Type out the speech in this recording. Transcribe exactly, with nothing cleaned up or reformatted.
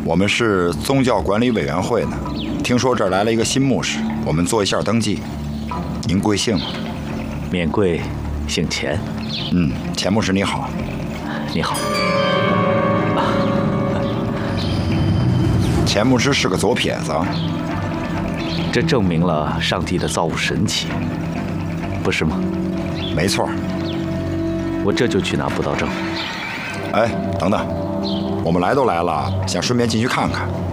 我们是宗教管理委员会呢，听说这儿来了一个新牧师，我们做一下登记。您贵姓？ 免贵，姓钱。 嗯，钱牧师你好。 你好。 钱牧师是个左撇子， 这证明了上帝的造物神奇，不是吗？ 没错。 我这就去拿布道证。 哎，等等，我们来都来了，想顺便进去看看。